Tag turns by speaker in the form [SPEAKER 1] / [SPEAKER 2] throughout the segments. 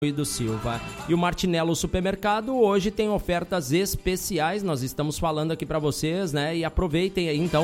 [SPEAKER 1] do Silva. E o Martinello Supermercado hoje tem ofertas especiais, nós estamos falando aqui para vocês, né? E aproveitem aí então.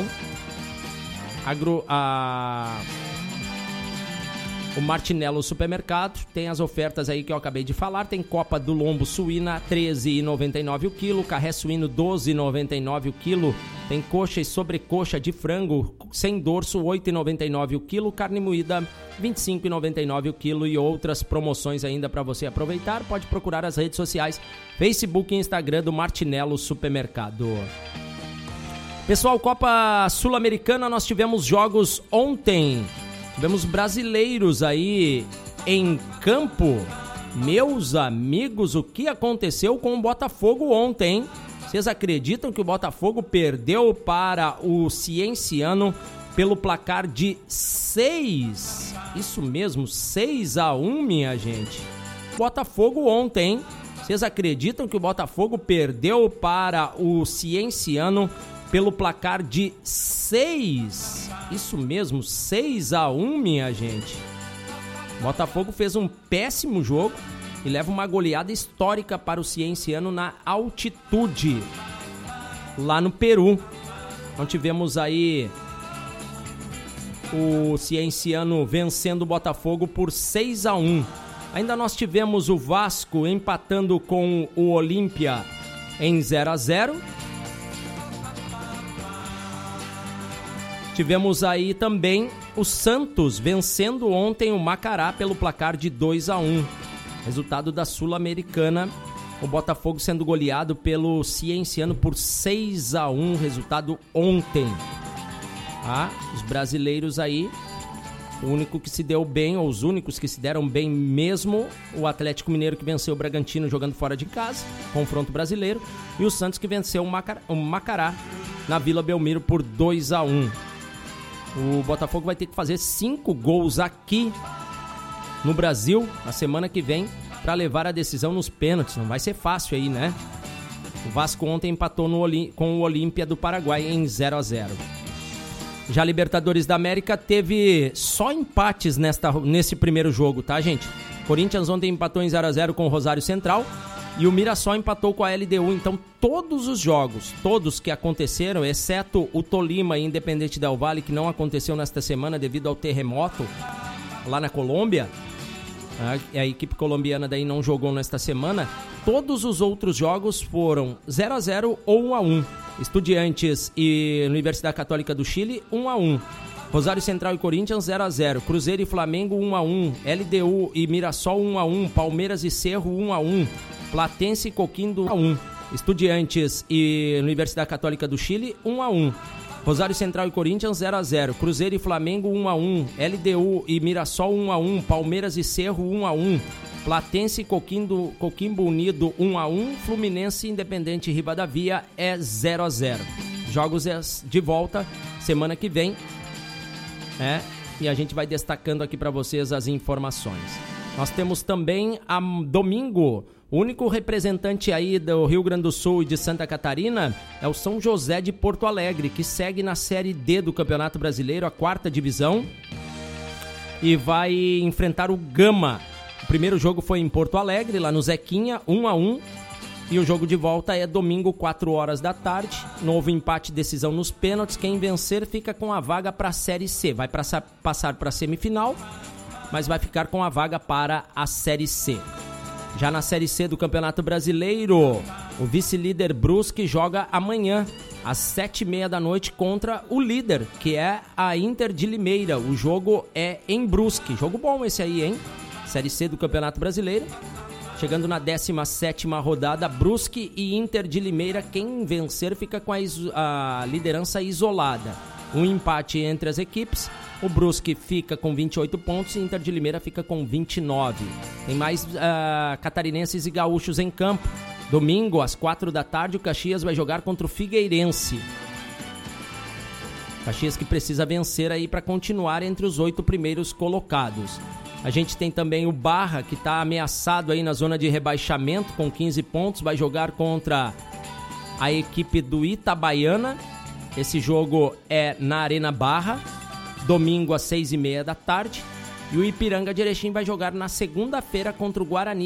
[SPEAKER 1] O Martinello Supermercado tem as ofertas aí que eu acabei de falar. Tem copa do lombo suína R$ 13,99 o quilo, carré suíno R$ 12,99 o quilo, tem coxa e sobrecoxa de frango sem dorso R$ 8,99 o quilo, carne moída R$ 25,99 o quilo e outras promoções ainda para você aproveitar. Pode procurar as redes sociais, Facebook e Instagram do Martinello Supermercado. Pessoal, Copa Sul-Americana, nós tivemos jogos ontem. Tivemos brasileiros aí em campo. Meus amigos, o que aconteceu com o Botafogo ontem, hein? Vocês acreditam que o Botafogo perdeu para o Cienciano pelo placar de 6? Isso mesmo, 6-1, minha gente. Botafogo ontem, hein? Vocês acreditam que o Botafogo perdeu para o Cienciano pelo placar de 6? Isso mesmo, 6-1, minha gente. Botafogo fez um péssimo jogo e leva uma goleada histórica para o Cienciano na altitude, lá no Peru. Então tivemos aí o Cienciano vencendo o Botafogo por 6-1. Ainda nós tivemos o Vasco empatando com o Olímpia em 0-0. Tivemos aí também o Santos vencendo ontem o Macará pelo placar de 2-1. Resultado da Sul-Americana, o Botafogo sendo goleado pelo Cienciano por 6-1, resultado ontem. Os brasileiros aí, o único que se deu bem, ou os únicos que se deram bem mesmo, o Atlético Mineiro que venceu o Bragantino jogando fora de casa, confronto brasileiro, e o Santos que venceu o Macará na Vila Belmiro por 2-1. O Botafogo vai ter que fazer 5 gols aqui no Brasil na semana que vem para levar a decisão nos pênaltis. Não vai ser fácil aí, né? O Vasco ontem empatou com o Olímpia do Paraguai em 0-0. Já a Libertadores da América teve só empates nesse primeiro jogo, tá, gente? Corinthians ontem empatou em 0-0 com o Rosário Central e o Mirassol empatou com a LDU. Então todos os jogos, todos que aconteceram, exceto o Tolima e Independente Del Valle, que não aconteceu nesta semana devido ao terremoto lá na Colômbia, a equipe colombiana daí não jogou nesta semana, todos os outros jogos foram 0-0 ou 1-1. Estudiantes e Universidade Católica do Chile, 1-1. Rosário Central e Corinthians, 0-0. Cruzeiro e Flamengo, 1-1. LDU e Mirassol, 1-1. Palmeiras e Cerro, 1-1. Platense e Coquimbo, 1-1. Estudiantes e Universidade Católica do Chile, 1-1. Rosário Central e Corinthians, 0-0. Cruzeiro e Flamengo, 1-1. LDU e Mirassol, 1-1. Palmeiras e Cerro, 1-1. Platense e Coquimbo Unido, 1-1. Fluminense e Independente Rivadavia é 0-0. Jogos de volta semana que vem. E a gente vai destacando aqui para vocês as informações. Nós temos também domingo, o único representante aí do Rio Grande do Sul e de Santa Catarina é o São José de Porto Alegre, que segue na Série D do Campeonato Brasileiro, a 4ª divisão, e vai enfrentar o Gama. O primeiro jogo foi em Porto Alegre, lá no Zequinha, 1-1, e o jogo de volta é domingo, 4 horas da tarde. Novo empate, decisão nos pênaltis. Quem vencer fica com a vaga para a Série C. Vai passar para a semifinal, mas vai ficar com a vaga para a Série C. Já na Série C do Campeonato Brasileiro, o vice-líder Brusque joga amanhã, às 7h30 da noite, contra o líder, que é a Inter de Limeira. O jogo é em Brusque. Jogo bom esse aí, hein? Série C do Campeonato Brasileiro. Chegando na 17ª rodada, Brusque e Inter de Limeira. Quem vencer fica com a liderança isolada. Um empate entre as equipes. O Brusque fica com 28 pontos e Inter de Limeira fica com 29. Tem mais catarinenses e gaúchos em campo. Domingo, às 4 da tarde, o Caxias vai jogar contra o Figueirense. Caxias que precisa vencer aí para continuar entre os 8 primeiros colocados. A gente tem também o Barra, que está ameaçado aí na zona de rebaixamento com 15 pontos. Vai jogar contra a equipe do Itabaiana. Esse jogo é na Arena Barra. Domingo às 6h30 da tarde. E o Ipiranga de Erechim vai jogar na segunda-feira contra o Guarani.